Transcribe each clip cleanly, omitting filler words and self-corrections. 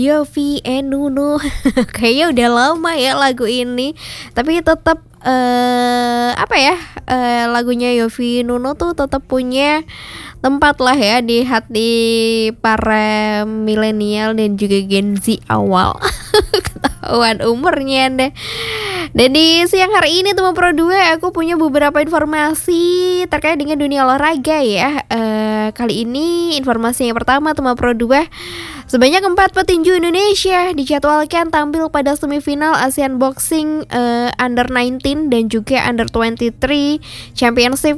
Yofi Nuno. Kayaknya udah lama ya lagu ini, tapi tetap apa ya, lagunya Yofi Nuno tuh tetap punya tempat lah ya di hati para milenial dan juga Gen Z awal. Ketahuan umurnya deh. Dan di siang hari ini teman Pro 2 aku punya beberapa informasi terkait dengan dunia olahraga ya. Kali ini informasi yang pertama teman Pro 2, sebanyak 4 petinju Indonesia dijadwalkan tampil pada semifinal Asian Boxing Under 19 dan juga Under 23 Championship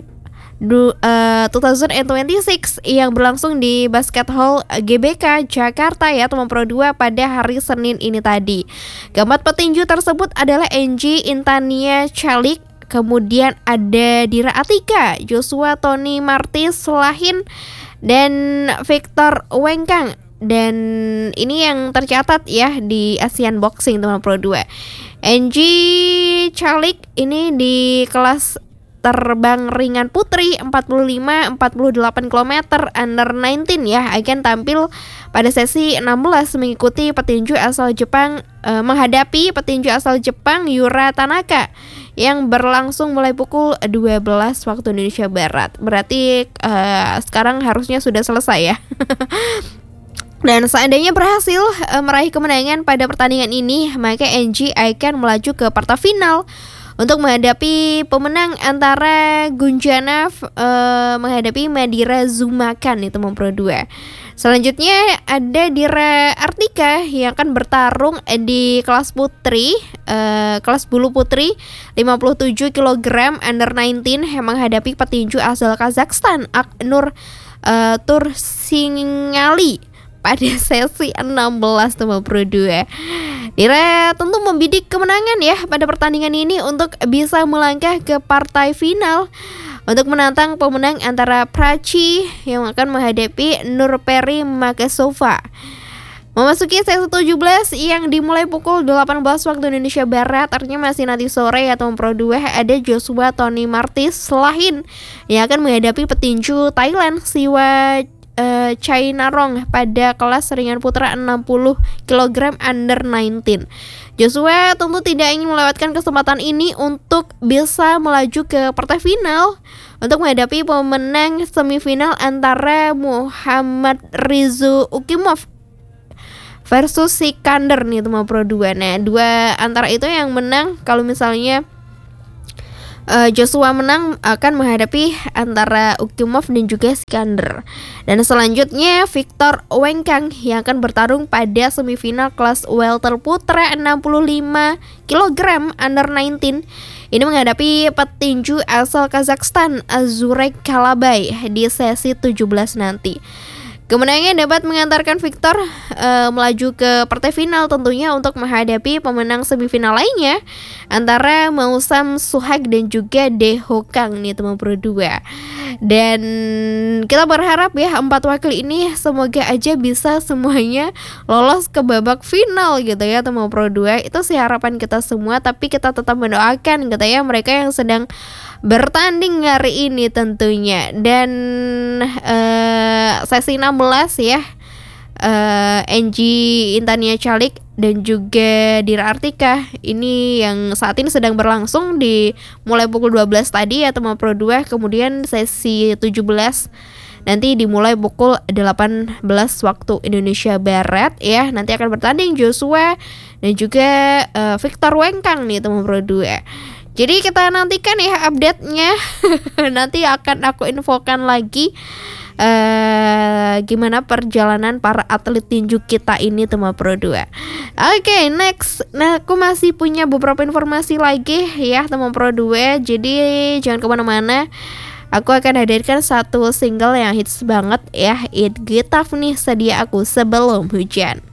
2026 yang berlangsung di Basket Hall GBK Jakarta ya teman Pro 2 pada hari Senin ini tadi. Keempat petinju tersebut adalah Angie Intania Chalik, kemudian ada Dira Atika, Joshua Tony Martis Selahin, dan Victor Wengkang. Dan ini yang tercatat ya di Asian Boxing teman Pro 2. Angie Chalik ini di kelas terbang ringan putri 45-48 km Under 19 ya akan tampil pada sesi 16 mengikuti petinju asal Jepang menghadapi petinju asal Jepang Yura Tanaka yang berlangsung mulai pukul 12 waktu Indonesia Barat. Berarti sekarang harusnya sudah selesai ya. Dan seandainya berhasil meraih kemenangan pada pertandingan ini, maka Angie akan melaju ke partai final untuk menghadapi pemenang antara Gunjanaf menghadapi Madira Zumakan itu teman Pro 2. Selanjutnya ada Dira Artika yang akan bertarung di kelas putri, kelas bulu putri 57 kg Under 19 yang menghadapi petinju asal Kazakhstan Aknur Tursingali pada sesi 16 teman Pro 2. Dira tentu membidik kemenangan ya pada pertandingan ini untuk bisa melangkah ke partai final untuk menantang pemenang antara Prachi yang akan menghadapi Nurperi Makesova. Memasuki sesi 17 yang dimulai pukul 18 waktu Indonesia Barat, artinya masih nanti sore ya teman Pro 2, ada Joshua Tony Martis Selahin yang akan menghadapi petinju Thailand Siwa Chainarong pada kelas ringan putra 60 kg Under 19. Joshua tentu tidak ingin melewatkan kesempatan ini untuk bisa melaju ke partai final untuk menghadapi pemenang semifinal antara Muhammad Rizu Ukimov versus Sikander nih teman Pro 2. Nah, dua antara itu yang menang, kalau misalnya Joshua menang akan menghadapi antara Ukimov dan juga Sikander. Dan selanjutnya Victor Wengkang yang akan bertarung pada semifinal kelas welter putra 65 kg Under 19. Ini menghadapi petinju asal Kazakhstan Azurek Kalabay di sesi 17 nanti. Kemenangan dapat mengantarkan Victor melaju ke partai final tentunya untuk menghadapi pemenang semifinal lainnya antara Mausam Suhag dan juga De Hokang nih teman Pro 2. Dan kita berharap ya 4 wakil ini semoga aja bisa semuanya lolos ke babak final gitu ya teman Pro 2. Itu sih harapan kita semua, tapi kita tetap mendoakan gitu ya mereka yang sedang bertanding hari ini tentunya. Dan sesi 16 ya, Angie Intania Chalik dan juga Dira Artika ini yang saat ini sedang berlangsung di mulai pukul 12 tadi ya teman Pro 2. Kemudian sesi 17 nanti dimulai pukul 18 waktu Indonesia Barat ya. Nanti akan bertanding Joshua dan juga Victor Wengkang nih teman Pro 2. Jadi kita nantikan ya update-nya. Nanti akan aku infokan lagi gimana perjalanan para atlet tinju kita ini teman Pro 2. Oke, next. Nah, aku masih punya beberapa informasi lagi ya teman Pro 2. Jadi jangan kemana-mana. Aku akan hadirkan satu single yang hits banget ya, It Get Tough nih, Sedia Aku Sebelum Hujan.